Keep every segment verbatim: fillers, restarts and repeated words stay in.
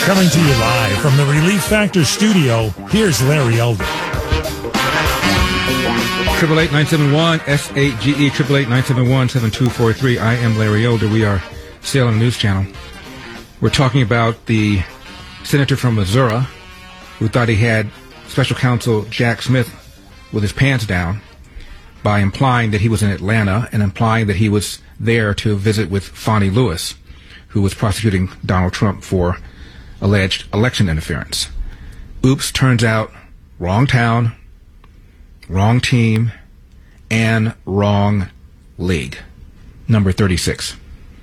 Coming to you live from the Relief Factor studio, here's Larry Elder. Triple eight nine seven one S eight G E triple eight nine seven one seven two four three. I am Larry Elder. We are Salem News Channel. We're talking about the senator from Missouri who thought he had Special Counsel Jack Smith with his pants down by implying that he was in Atlanta and implying that he was there to visit with Fonnie Lewis, who was prosecuting Donald Trump for alleged election interference. Oops, turns out wrong town, wrong team, and wrong league. Number thirty-six.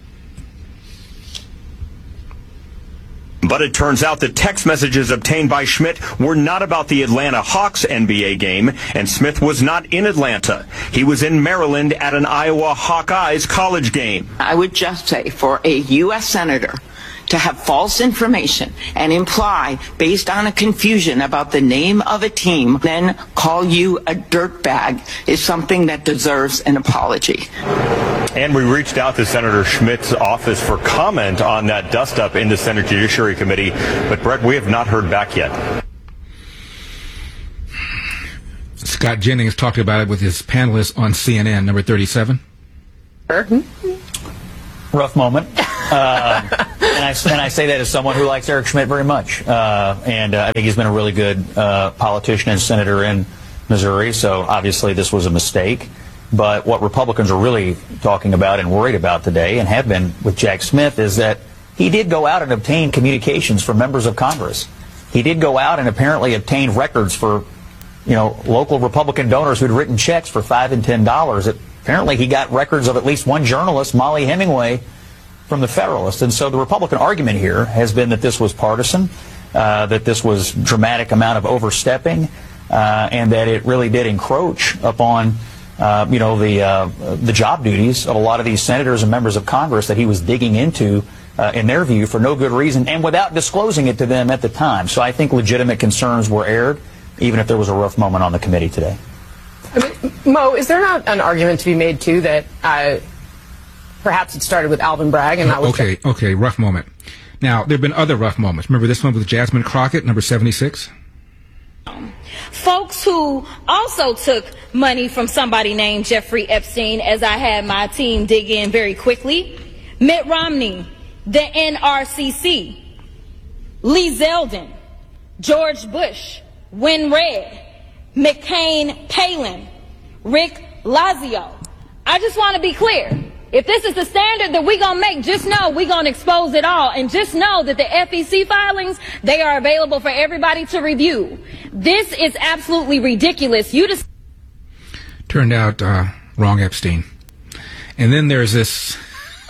But it turns out the text messages obtained by Schmidt were not about the Atlanta Hawks N B A game, and Smith was not in Atlanta. He was in Maryland at an Iowa Hawkeyes college game. I would just say for a U S senator to have false information and imply, based on a confusion about the name of a team, then call you a dirtbag is something that deserves an apology. And we reached out to Senator Schmidt's office for comment on that dust-up in the Senate Judiciary Committee, but Brett, we have not heard back yet. Scott Jennings talked about it with his panelists on C N N. Number thirty-seven. Rough moment. Uh, and, I, and I say that as someone who likes Eric Schmidt very much. Uh, and uh, I think he's been a really good uh, politician and senator in Missouri, so obviously this was a mistake. But what Republicans are really talking about and worried about today, and have been with Jack Smith, is that he did go out and obtain communications from members of Congress. He did go out and apparently obtain records for, you know, local Republican donors who'd written checks for five and ten dollars. Apparently he got records of at least one journalist, Molly Hemingway, from the Federalist. And so the Republican argument here has been that this was partisan, uh, that this was dramatic amount of overstepping, uh, and that it really did encroach upon, uh, you know, the uh, the job duties of a lot of these senators and members of Congress that he was digging into, uh, in their view, for no good reason and without disclosing it to them at the time. So I think legitimate concerns were aired, even if there was a rough moment on the committee today. I mean, Mo, is there not an argument to be made, too, that uh, perhaps it started with Alvin Bragg and not with... Okay, okay, rough moment. Now, there have been other rough moments. Remember this one with Jasmine Crockett, number seventy-six? Folks who also took money from somebody named Jeffrey Epstein, as I had my team dig in very quickly. Mitt Romney, the N R C C, Lee Zeldin, George Bush, Win Red, McCain Palin, Rick Lazio. I just want to be clear. If this is the standard that we're going to make, just know we're going to expose it all. And just know that the F E C filings, they are available for everybody to review. This is absolutely ridiculous. You just Turned out uh, wrong Epstein. And then there's this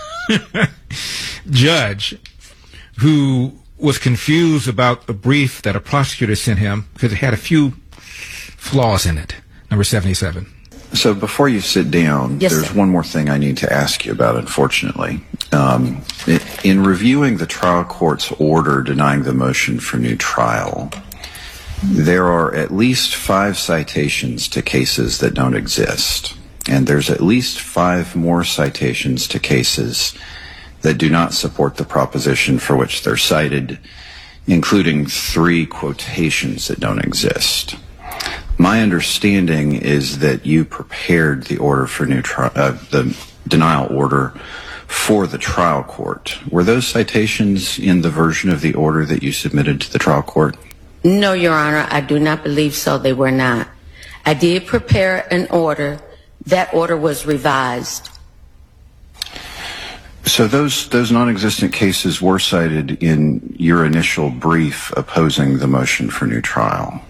judge who was confused about a brief that a prosecutor sent him because it had a few flaws in it. Number seventy-seven. So before you sit down, yes, there's sir. one more thing I need to ask you about, unfortunately. Um, in reviewing the trial court's order denying the motion for new trial, there are at least five citations to cases that don't exist. And there's at least five more citations to cases that do not support the proposition for which they're cited, including three quotations that don't exist. My understanding is that you prepared the order for new trial, uh, the denial order for the trial court. Were those citations in the version of the order that you submitted to the trial court? No, Your Honor, I do not believe so. They were not. I did prepare an order. That order was revised. So those those non-existent cases were cited in your initial brief opposing the motion for new trial.